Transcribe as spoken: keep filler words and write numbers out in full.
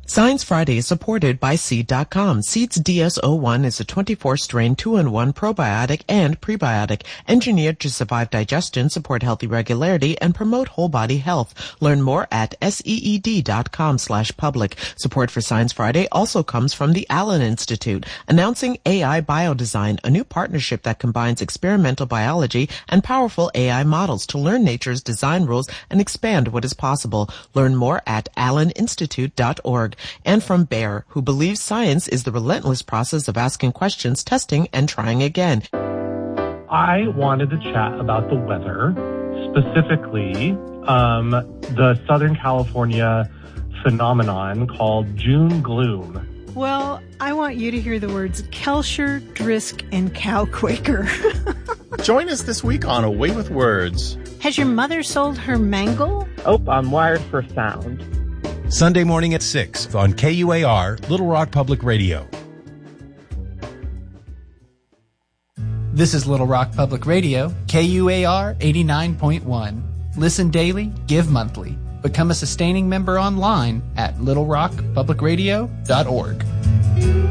Science Friday is supported by Seed dot com. Seed's D S zero one is a twenty-four strain two in one probiotic and prebiotic, engineered to survive digestion, support healthy regularity, and promote whole body health. Learn more at seed dot com slash public. Support for Science Friday also comes from the Allen Institute, announcing A I Biodesign, a new partnership that combines experimental biology and powerful A I models to learn nature's design rules and expand what is possible. Learn more at allen institute dot org. And from Bayer, who believes science is the relentless process of asking questions, testing, and trying again. I wanted to chat about the weather, specifically um, the Southern California phenomenon called June gloom. Well, I want you to hear the words Kelcher, Drisk, and Cowquaker. Join us this week on Away with Words. Has your mother sold her mangle? Oh, I'm wired for sound. Sunday morning at six on K U A R, Little Rock Public Radio. This is Little Rock Public Radio, K U A R eighty-nine point one. Listen daily, give monthly. Become a sustaining member online at little rock public radio dot org.